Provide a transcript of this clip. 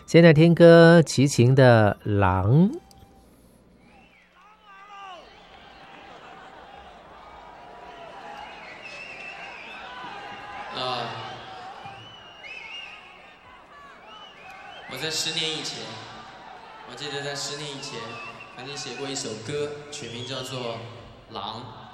现在听歌，齐秦的《狼》。 我在10年以前，我记得在10年以前，曾经写过一首歌，曲名叫做《狼》。